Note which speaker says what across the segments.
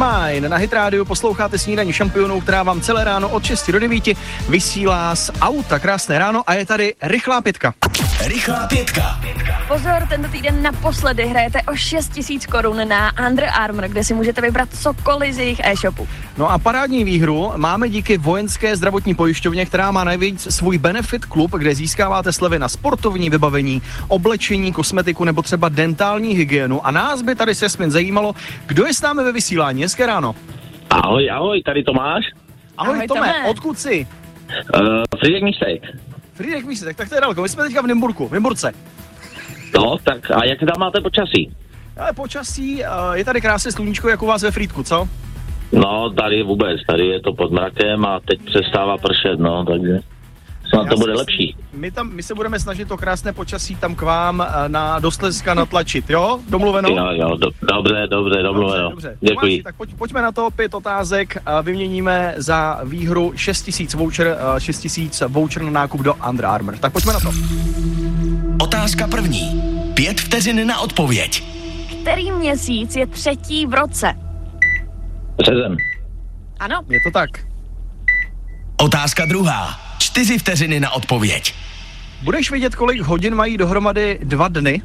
Speaker 1: Mine. Na Hit Radio posloucháte Snídaní šampionů, která vám celé ráno od 6 do 9 vysílá z auta. Krásné ráno a je tady rychlá pětka.
Speaker 2: Rychlá pětka.
Speaker 3: Pozor, tento týden naposledy hrajete o 6 000 korun na Under Armour, kde si můžete vybrat cokoliv z jejich e-shopu.
Speaker 1: No a parádní výhru máme díky Vojenské zdravotní pojišťovně, která má nejvíc svůj Benefit klub, kde získáváte slevy na sportovní vybavení, oblečení, kosmetiku nebo třeba dentální hygienu. A nás by tady se Jasmin zajímalo, kdo je s námi ve vysílání. Hezké ráno.
Speaker 4: Ahoj, tady Tomáš.
Speaker 1: Ahoj Tome, odkud jsi?
Speaker 4: Friedrich Místek.
Speaker 1: Friedrich Místek, tak to je daleko. My jsme teďka v Nymburce.
Speaker 4: No, tak a jak tam máte počasí?
Speaker 1: Ale počasí, je tady krásné sluníčko, jako u vás ve Frýdku, co?
Speaker 4: No, tady je to pod mrakem a teď přestává pršet, no, takže snad to bude lepší.
Speaker 1: My se budeme snažit to krásné počasí tam k vám do Slezska natlačit, jo? Domluveno?
Speaker 4: Jo, dobře, domluveno.
Speaker 1: Dobře.
Speaker 4: Děkuji.
Speaker 1: Tak pojďme na to, 5 otázek, vyměníme za výhru 6 000 voucher na nákup do Under Armour. Tak pojďme na to.
Speaker 2: Otázka první. 5 vteřin na odpověď.
Speaker 3: Který měsíc je 3. v roce?
Speaker 4: Březen.
Speaker 3: Ano.
Speaker 1: Je to tak.
Speaker 2: Otázka druhá. 4 vteřiny na odpověď.
Speaker 1: Budeš vědět, kolik hodin mají dohromady 2 dny?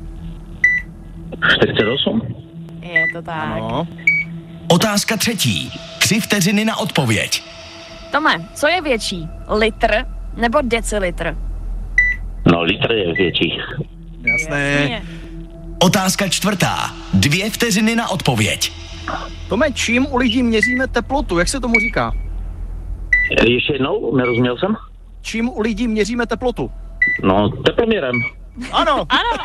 Speaker 4: 48.
Speaker 3: Je to tak.
Speaker 1: No.
Speaker 2: Otázka třetí. 3 vteřiny na odpověď.
Speaker 3: Tome, co je větší? Litr nebo decilitr?
Speaker 4: No, litr je větší.
Speaker 1: Jasné.
Speaker 2: Otázka čtvrtá. 2 vteřiny na odpověď.
Speaker 1: Tome, čím u lidí měříme teplotu? Jak se tomu říká?
Speaker 4: Ještě jednou, nerozuměl jsem?
Speaker 1: Čím u lidí měříme teplotu?
Speaker 4: No, teploměrem.
Speaker 1: Ano.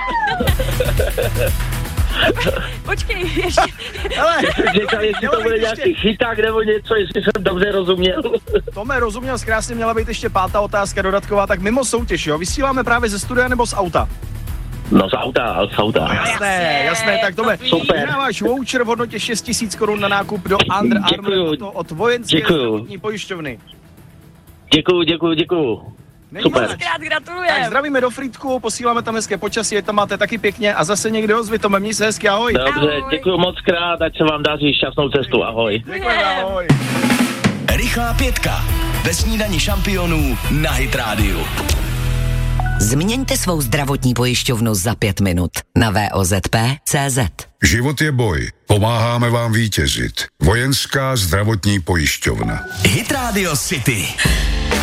Speaker 3: Počkej, ještě.
Speaker 1: Hele,
Speaker 4: Říkal, jestli to bude nějaký chyták nebo něco, jestli jsem dobře rozuměl.
Speaker 1: Tome, rozuměl krásně, měla být ještě 5. otázka dodatková, tak mimo soutěž, jo? Vysíláme právě ze studia nebo z auta?
Speaker 4: No, z auta.
Speaker 1: Jasné, tak Tome,
Speaker 4: super.
Speaker 1: vyhráváš voucher v hodnotě 6 000 korun na nákup do Under Armour od Vojenské zdravotní pojišťovny.
Speaker 4: Děkuju. Super.
Speaker 3: Mockrát gratulujem.
Speaker 1: Tak zdravíme do Frýdku, posíláme tam hezké počasí, tam máte taky pěkně a zase někde ozvi, Tome, měj se hezky, ahoj.
Speaker 4: Dobře,
Speaker 3: Ahoj.
Speaker 4: děkuju moc krát, ať se vám daří šťastnou cestu, ahoj.
Speaker 1: Děkujeme, ahoj.
Speaker 2: Rychlá pětka. Ve Snídani šampionů na Hit Radio.
Speaker 5: Změňte svou zdravotní pojišťovnu za 5 minut na VOZP.cz.
Speaker 6: Život je boj. Pomáháme vám vítězit. Vojenská zdravotní pojišťovna.
Speaker 2: Hit Radio City.